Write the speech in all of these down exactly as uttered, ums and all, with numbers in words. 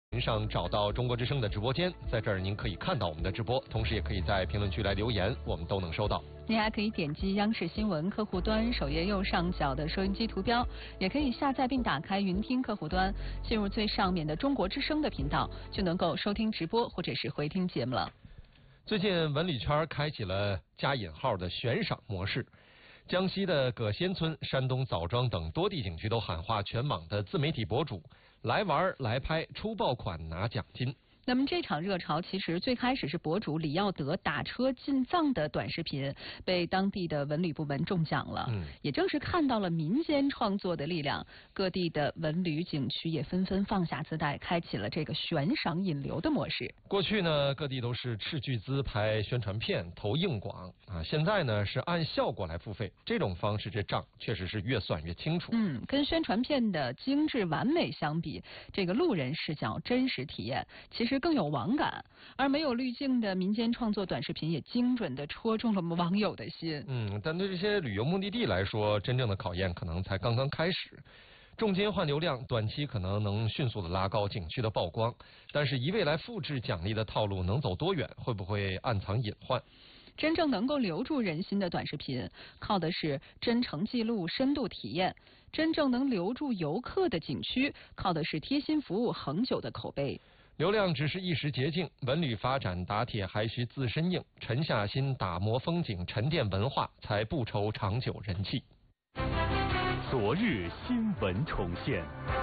上找到中国之声的直播间，在这儿您可以看到我们的直播，同时也可以在评论区来留言，我们都能收到。 您还可以点击央视新闻客户端首页右上角的收音机图标，也可以下载并打开云听客户端，进入最上面的中国之声的频道，就能够收听直播或者是回听节目了。 最近文旅圈开启了加引号的悬赏模式，江西的葛仙村、山东枣庄等多地景区都喊话全网的自媒体博主，来玩来拍，出爆款拿奖金。 那么这场热潮其实最开始是博主李耀德打车进藏的短视频被当地的文旅部门中奖了。嗯，也正是看到了民间创作的力量，各地的文旅景区也纷纷放下姿态，开启了这个悬赏引流的模式。 过去呢，各地都是斥巨资拍宣传片、投硬广啊，现在呢是按效果来付费，这种方式这账确实是越算越清楚。 嗯，跟宣传片的精致完美相比，这个路人视角真实体验其实更有网感，而没有滤镜的民间创作短视频也精准地戳中了网友的心。 嗯，但对这些旅游目的地来说，真正的考验可能才刚刚开始。重金换流量，短期可能能迅速的拉高景区的曝光，但是一味来复制奖励的套路能走多远？会不会暗藏隐患？ 真正能够留住人心的短视频，靠的是真诚记录、深度体验；真正能留住游客的景区，靠的是贴心服务、恒久的口碑。 流量只是一时捷径，文旅发展打铁还需自身硬，沉下心打磨风景，沉淀文化，才不愁长久人气。 昨日新闻重现，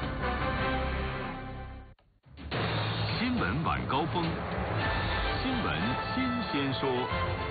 新闻晚高峰，新闻新鲜说。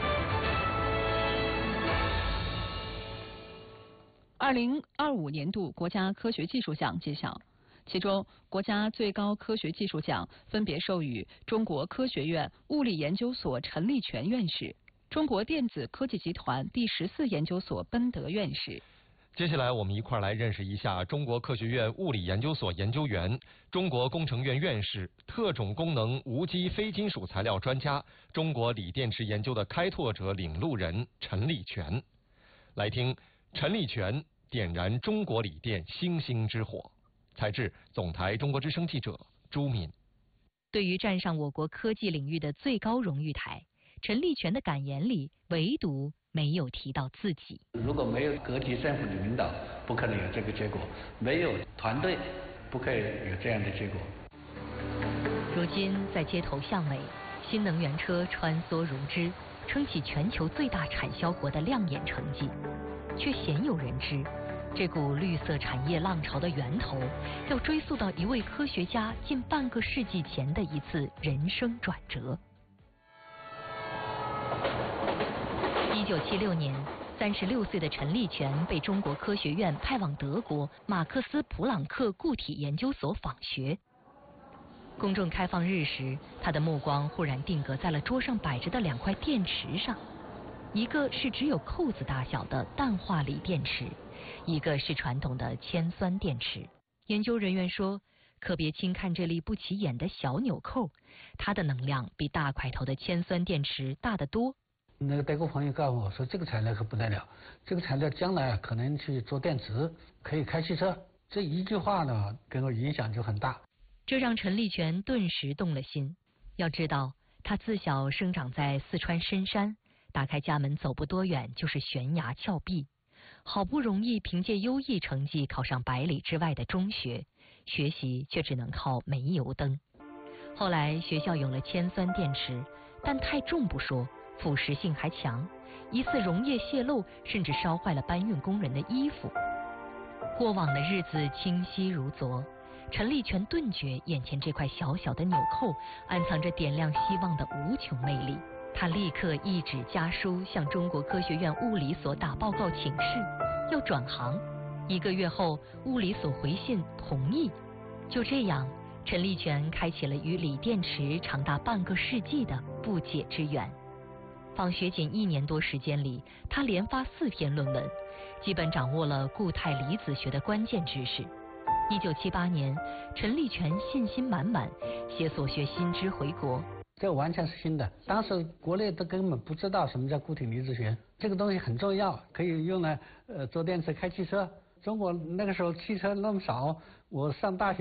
二零二五年度国家科学技术奖揭晓。其中，国家最高科学技术奖分别授予中国科学院物理研究所陈立全院士、中国电子科技集团第十四研究所奔德院士。 接下来，我们一块来认识一下中国科学院物理研究所研究员、中国工程院院士、特种功能无机非金属材料专家、中国锂电池研究的开拓者、领路人陈立全。来听陈立全点燃中国锂电星星之火。采自总台中国之声记者朱敏。 对于站上我国科技领域的最高荣誉台，陈立全的感言里唯独没有提到自己。 如果没有各级政府的领导，不可能有这个结果；没有团队，不可以有这样的结果。 如今在街头巷尾，新能源车穿梭如织，撑起全球最大产销国的亮眼成绩，却鲜有人知。这股绿色产业浪潮的源头，要追溯到一位科学家近半个世纪前的一次人生转折。一九七六年，三十六岁的陈立全被中国科学院派往德国马克思普朗克固体研究所访学。公众开放日时，他的目光忽然定格在了桌上摆着的两块电池上，一个是只有扣子大小的氮化锂电池，一个是传统的铅酸电池。研究人员说，可别轻看这粒不起眼的小纽扣，它的能量比大块头的铅酸电池大得多。 那个德国朋友告诉我说，这个材料可不得了，这个材料将来可能去做电池，可以开汽车。这一句话呢，给我影响就很大。 这让陈立全顿时动了心。要知道，他自小生长在四川深山，打开家门走不多远就是悬崖峭壁，好不容易凭借优异成绩考上百里之外的中学，学习却只能靠煤油灯。后来学校有了铅酸电池，但太重不说，腐蚀性还强，一次溶液泄漏甚至烧坏了搬运工人的衣服。过往的日子清晰如昨，陈立全顿觉眼前这块小小的纽扣暗藏着点亮希望的无穷魅力。他立刻一纸家书向中国科学院物理所打报告请示，要转行。一个月后，物理所回信同意。就这样，陈立全开启了与锂电池长达半个世纪的不解之缘。访学仅一年多时间里，他连发四篇论文，基本掌握了固态离子学的关键知识。一九七八年，陈立全信心满满，携所学新知回国。 这完全是新的，当时国内都根本不知道什么叫固体离子学，这个东西很重要，可以用来呃做电池、开汽车。中国那个时候汽车那么少，我上大学